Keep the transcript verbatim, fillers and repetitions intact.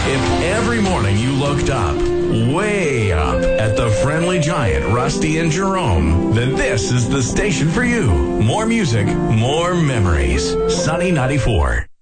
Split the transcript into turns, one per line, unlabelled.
If every morning you looked up, way up, at the friendly giant Rusty and Jerome, then this is the station for you. More music, more memories. Sunny ninety-four.